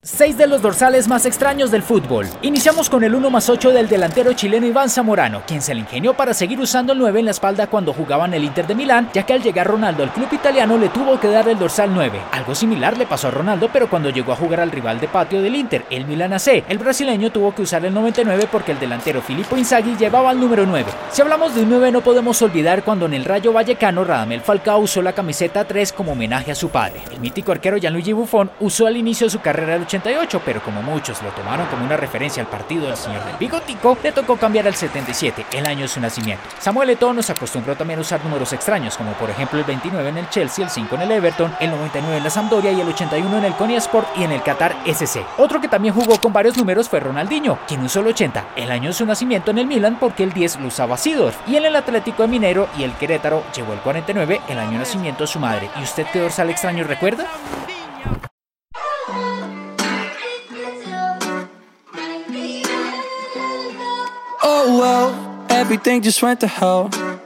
6 de los dorsales más extraños del fútbol. Iniciamos con el 1+8 del delantero chileno Iván Zamorano, quien se le ingenió para seguir usando el 9 en la espalda cuando jugaba en el Inter de Milán, ya que al llegar Ronaldo al club italiano le tuvo que dar el dorsal 9. Algo similar le pasó a Ronaldo, pero cuando llegó a jugar al rival de patio del Inter, el Milan AC, el brasileño tuvo que usar el 99 porque el delantero Filippo Inzaghi llevaba el número 9. Si hablamos de un 9, no podemos olvidar cuando en el Rayo Vallecano Radamel Falcao usó la camiseta 3 como homenaje a su padre. El mítico arquero Gianluigi Buffon usó al inicio de su carrera el 88, pero como muchos lo tomaron como una referencia al partido del señor del bigotico, le tocó cambiar al 77, el año de su nacimiento. Samuel Eto'o nos acostumbró también a usar números extraños, como por ejemplo el 29 en el Chelsea, el 5 en el Everton, el 99 en la Sampdoria y el 81 en el Konyaspor y en el Qatar SC. Otro que también jugó con varios números fue Ronaldinho, quien usó el 80, el año de su nacimiento en el Milan, porque el 10 lo usaba Seedorf, y en el Atlético de Mineiro y el Querétaro llevó el 49, el año de nacimiento de su madre. ¿Y usted qué dorsal extraño recuerda? Oh well, everything just went to hell.